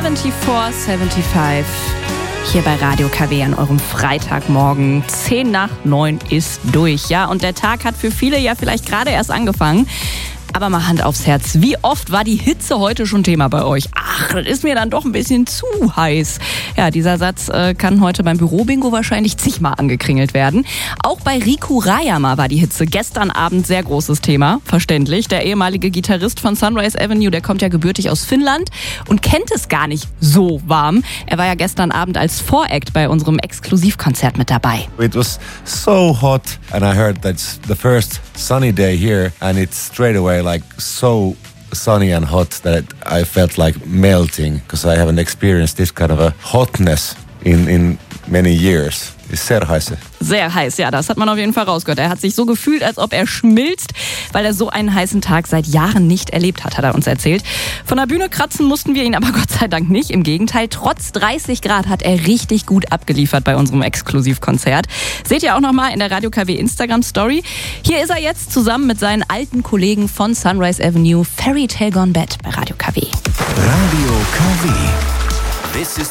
7475 hier bei Radio KW an eurem Freitagmorgen. 8:50 ist durch, ja. Und der Tag hat für viele ja vielleicht gerade erst angefangen. Aber mal Hand aufs Herz, wie oft war die Hitze heute schon Thema bei euch? Ach, das ist mir dann doch ein bisschen zu heiß. Ja, dieser Satz kann heute beim Bürobingo wahrscheinlich zigmal angekringelt werden. Auch bei Riku Rajama war die Hitze gestern Abend sehr großes Thema, verständlich. Der ehemalige Gitarrist von Sunrise Avenue, der kommt ja gebürtig aus Finnland und kennt es gar nicht so warm. Er war ja gestern Abend als Voract bei unserem Exklusivkonzert mit dabei. It was so hot and I heard that's the first sunny day here and it's straight away like so sunny and hot that I felt like melting because I haven't experienced this kind of a hotness in many years. Ist sehr heiß. Sehr heiß, ja, das hat man auf jeden Fall rausgehört. Er hat sich so gefühlt, als ob er schmilzt, weil er so einen heißen Tag seit Jahren nicht erlebt hat er uns erzählt. Von der Bühne kratzen mussten wir ihn aber Gott sei Dank nicht. Im Gegenteil, trotz 30 Grad hat er richtig gut abgeliefert bei unserem Exklusivkonzert. Seht ihr auch nochmal in der Radio KW Instagram-Story. Hier ist er jetzt zusammen mit seinen alten Kollegen von Sunrise Avenue, Fairy Tale Gone Bad bei Radio KW. Radio KW. This is